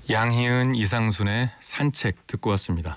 양희은 이상순의 산책 듣고 왔습니다.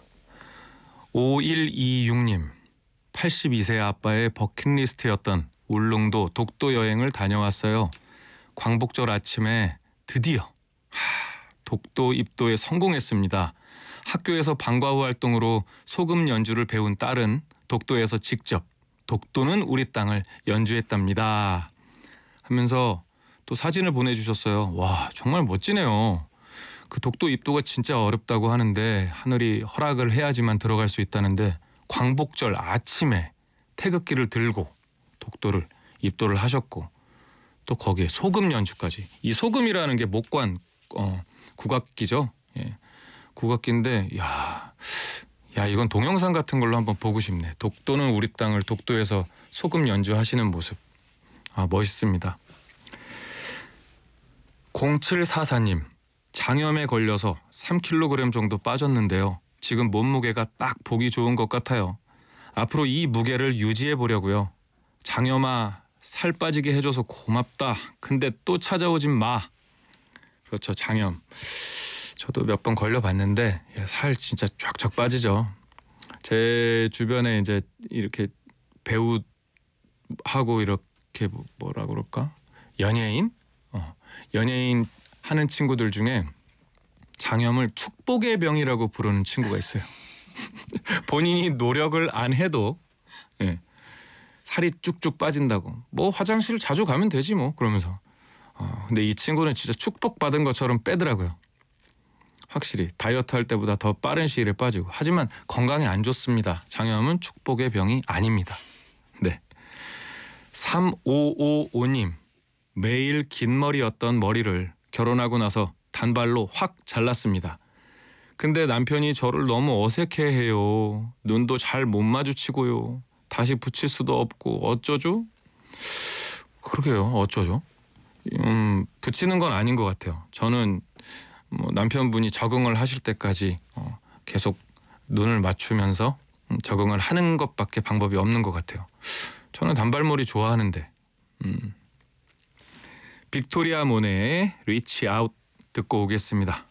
5126님, 82세 아빠의 버킷리스트였던 울릉도 독도 여행을 다녀왔어요. 광복절 아침에 드디어 독도 입도에 성공했습니다. 학교에서 방과 후 활동으로 소금 연주를 배운 딸은 독도에서 직접 독도는 우리 땅을 연주했답니다 하면서 또 사진을 보내주셨어요. 와, 정말 멋지네요. 그 독도 입도가 진짜 어렵다고 하는데 하늘이 허락을 해야지만 들어갈 수 있다는데 광복절 아침에 태극기를 들고 독도를 입도를 하셨고 또 거기에 소금 연주까지. 이 소금이라는 게 목관 국악기죠. 예. 국악기인데 야 이건 동영상 같은 걸로 한번 보고 싶네. 독도는 우리 땅을 독도에서 소금 연주하시는 모습. 멋있습니다. 0744님. 장염에 걸려서 3kg 정도 빠졌는데요. 지금 몸무게가 딱 보기 좋은 것 같아요. 앞으로 이 무게를 유지해 보려고요. 장염아, 살 빠지게 해줘서 고맙다. 근데 또 찾아오진 마. 그렇죠, 장염. 저도 몇 번 걸려봤는데 살 진짜 쫙쫙 빠지죠. 제 주변에 이제 이렇게 배우하고 이렇게 뭐라 그럴까? 연예인 하는 친구들 중에 장염을 축복의 병이라고 부르는 친구가 있어요. 본인이 노력을 안 해도 살이 쭉쭉 빠진다고. 뭐 화장실 자주 가면 되지 뭐 그러면서. 근데 이 친구는 진짜 축복받은 것처럼 빼더라고요. 확실히 다이어트 할 때보다 더 빠른 시일에 빠지고. 하지만 건강에 안 좋습니다. 장염은 축복의 병이 아닙니다. 네. 3555님. 매일 긴 머리였던 머리를 결혼하고 나서 단발로 확 잘랐습니다. 근데 남편이 저를 너무 어색해해요. 눈도 잘 못 마주치고요. 다시 붙일 수도 없고 어쩌죠? 그러게요. 어쩌죠? 붙이는 건 아닌 것 같아요. 저는 남편분이 적응을 하실 때까지 계속 눈을 맞추면서 적응을 하는 것밖에 방법이 없는 것 같아요. 저는 단발머리 좋아하는데. 빅토리아 모네의 리치 아웃 듣고 오겠습니다.